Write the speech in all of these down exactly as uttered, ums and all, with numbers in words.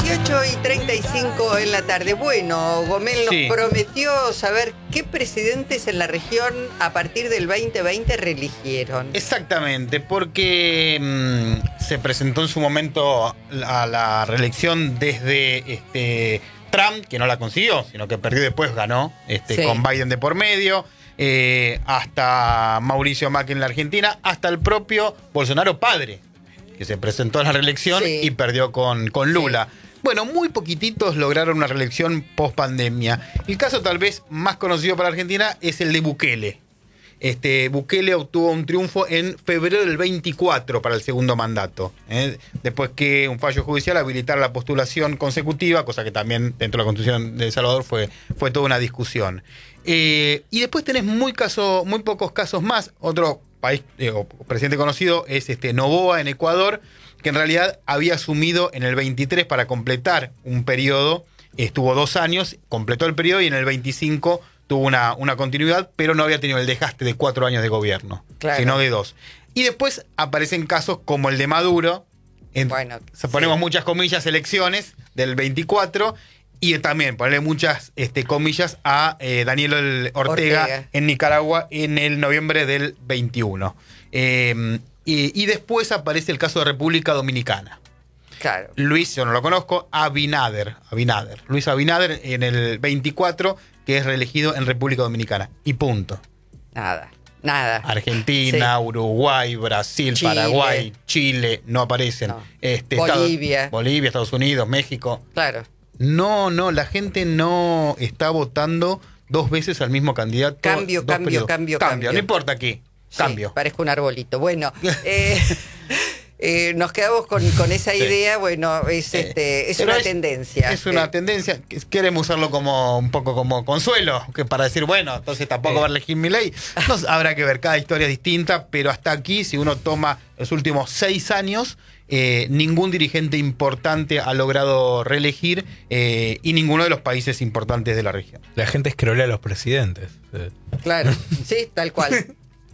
dieciocho y treinta y cinco en la tarde. Bueno, Gomel nos Sí. prometió saber qué presidentes en la región a partir del veinte veinte reeligieron. Exactamente, porque mmm, se presentó en su momento a la reelección desde este, Trump, que no la consiguió, sino que perdió y después ganó, este, Sí. con Biden de por medio, eh, hasta Mauricio Macri en la Argentina, hasta el propio Bolsonaro padre, que se presentó a la reelección Sí. y perdió con, con Lula. Sí. Bueno, muy poquititos lograron una reelección post pandemia. El caso tal vez más conocido para Argentina es el de Bukele. Este, Bukele obtuvo un triunfo en febrero del veinticuatro para el segundo mandato, ¿eh? Después que un fallo judicial habilitara la postulación consecutiva, cosa que también dentro de la Constitución de El Salvador fue, fue toda una discusión. Eh, y después tenés muy, caso, muy pocos casos más. Otro país eh, o presidente conocido es este, Noboa en Ecuador, que en realidad había asumido en el veintitrés para completar un periodo, estuvo dos años, completó el periodo y en el veinticinco tuvo una, una continuidad, pero no había tenido el desgaste de cuatro años de gobierno, Claro. sino de dos. Y después aparecen casos como el de Maduro, en, Bueno, ponemos sí. muchas comillas, elecciones del veinticuatro, y también ponerle muchas este, comillas a eh, Daniel Ortega, Ortega en Nicaragua en el noviembre del veintiuno. Eh, y, y después aparece el caso de República Dominicana. Claro. Luis, yo no lo conozco, Abinader, Abinader. Luis Abinader en el veinticuatro, que es reelegido en República Dominicana. Y punto. Nada, nada. Argentina, Sí. Uruguay, Brasil, Chile. Paraguay, Chile, no aparecen. No. Este, Bolivia. Estados, Bolivia, Estados Unidos, México. Claro. No, no, la gente no está votando dos veces al mismo candidato. Cambio, dos cambio, periodos. cambio, cambio. No importa qué, cambio. Sí, parezco un arbolito. Bueno, eh, eh, nos quedamos con, con esa Sí. idea. Bueno, es, este, es Pero una es, tendencia. Es una Eh, tendencia. Queremos usarlo como un poco como consuelo, que para decir, bueno, entonces tampoco Sí. va a elegir mi ley. No, habrá que ver, cada historia es distinta, pero hasta aquí, si uno toma los últimos seis años, eh, ningún dirigente importante ha logrado reelegir eh, y ninguno de los países importantes de la región. La gente escrolea a los presidentes. Eh, Claro, sí, tal cual.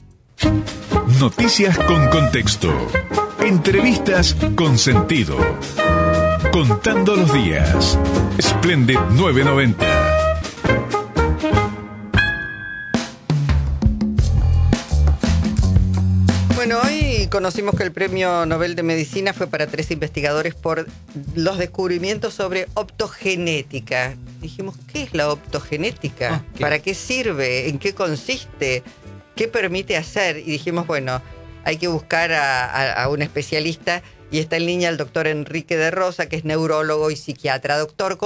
Noticias con contexto. Entrevistas con sentido. Contando los días. Splendid novecientos noventa. Bueno, hoy conocimos que el Premio Nobel de Medicina fue para tres investigadores por los descubrimientos sobre optogenética. Dijimos, ¿qué es la optogenética? Ah, ¿qué? ¿Para qué sirve? ¿En qué consiste? ¿Qué permite hacer? Y dijimos, bueno, hay que buscar a, a, a un especialista. Y está en línea el doctor Enrique de Rosa, que es neurólogo y psiquiatra. Doctor,